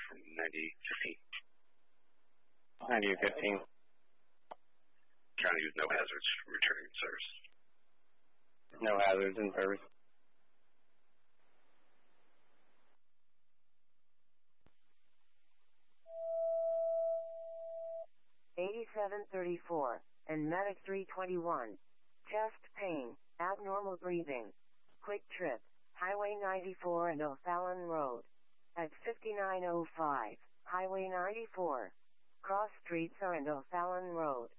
9015. County with no hazards, returning service. No hazards in service. $87.34 and Medic 321. Chest pain, abnormal breathing. Quick trip, Highway 94 and O'Fallon Road. At 5905, Highway 94. Cross Streets are and O'Fallon Road.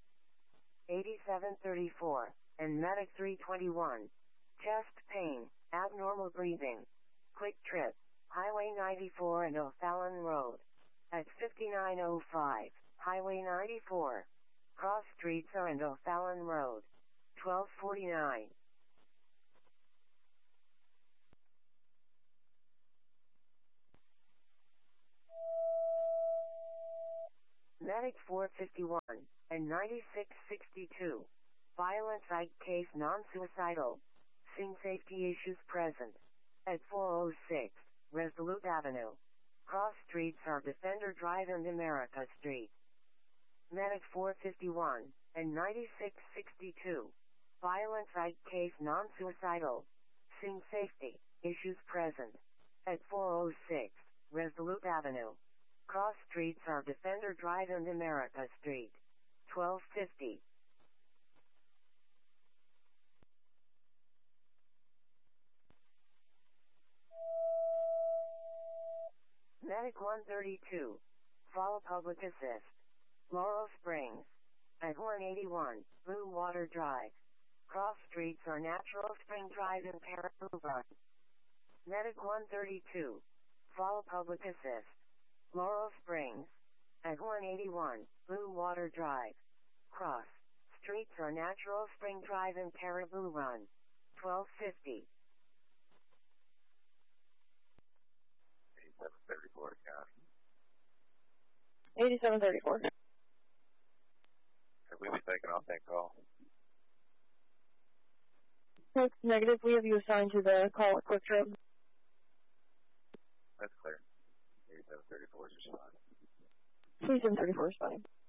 $87.34 and Medic 321. Chest pain, abnormal breathing. Quick trip, Highway 94 and O'Fallon Road. At 5905, Highway 94. Cross Streets are and O'Fallon Road. 1249. Medic 451 and 9662. Violent psych case non-suicidal. Scene safety issues present. At 406, Resolute Avenue. Cross Streets are Defender Drive and America Street. Medic 451 and 9662. Violent psych case non-suicidal. Scene safety issues present. At 406, Resolute Avenue. Cross Streets are Defender Drive and America Street. 1250. Medic 132. Follow public assist. Laurel Springs. At 181, Blue Water Drive. Cross Streets are Natural Spring Drive and Paraboo Run. Medic 132. Follow public assist. Laurel Springs. At 181, Blue Water Drive. Cross Streets are Natural Spring Drive and Paraboo Run. 1250. 8734, County. 8734. Have we been taken off that call? That's negative. We have you assigned to the call at Quick Trip. That's clear. 8734 is fine. 8734 is fine.